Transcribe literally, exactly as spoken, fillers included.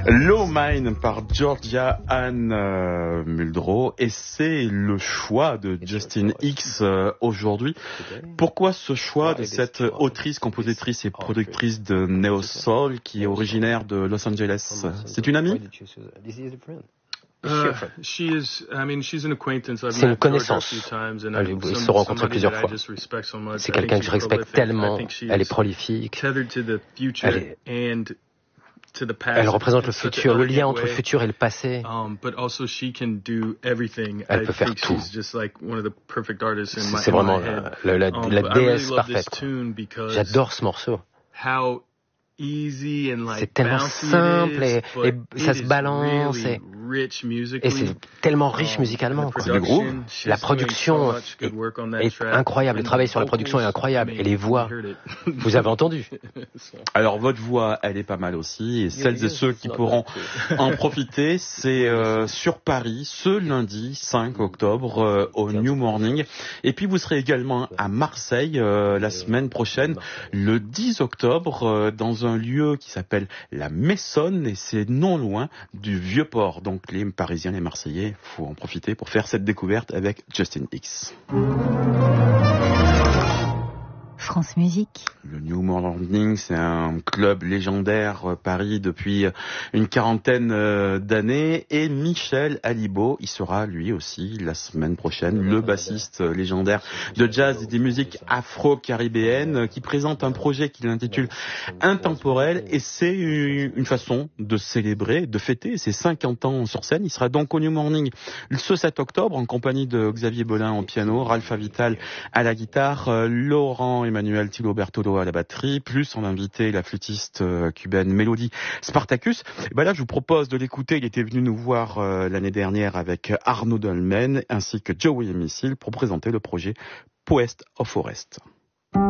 Low Mine par Georgia Anne euh, Muldrow, et c'est le choix de Justin Hicks euh, aujourd'hui. Pourquoi ce choix de cette autrice, compositrice et productrice de Neo Soul qui est originaire de Los Angeles? C'est une amie? Uh, she is, I mean, she's an acquaintance. I've met Georgia a few times, and I'm Ils se sont rencontrés plusieurs fois. C'est quelqu'un que je respecte tellement. Elle est prolifique. Elle est... Elle représente le futur, le lien entre le futur et le passé. Elle peut faire tout. C'est vraiment la, la, la, la déesse parfaite. J'adore ce morceau. C'est tellement simple et, et ça se balance et, et c'est tellement riche musicalement. Quoi. Le groupe, la production est, est incroyable. Le travail sur la production est incroyable. Et les voix, vous avez entendu. Alors votre voix, elle est pas mal aussi. Et celles et ceux qui pourront en profiter, c'est euh, sur Paris ce lundi cinq octobre euh, au New Morning. Et puis vous serez également à Marseille euh, la semaine prochaine, le dix octobre, euh, dans un un lieu qui s'appelle la Messonne, et c'est non loin du Vieux-Port. Donc les Parisiens, les Marseillais, faut en profiter pour faire cette découverte avec Justin Hicks. France Musique. Le New Morning, c'est un club légendaire à Paris depuis une quarantaine d'années, et Michel Alibo, il sera lui aussi la semaine prochaine, le bassiste légendaire de jazz et des musiques afro-caribéennes, qui présente un projet qu'il intitule Intemporel, et c'est une façon de célébrer, de fêter ses cinquante ans sur scène. Il sera donc au New Morning ce sept octobre en compagnie de Xavier Bolin au piano, Ralph Avital à la guitare, Laurent Emmanuel Thilo Bertolo à la batterie, plus en invité la flûtiste euh, cubaine Mélodie Spartacus. Et ben là, je vous propose de l'écouter. Il était venu nous voir euh, l'année dernière avec Arnaud Dolmen ainsi que Joey Missile pour présenter le projet Poest of Forest.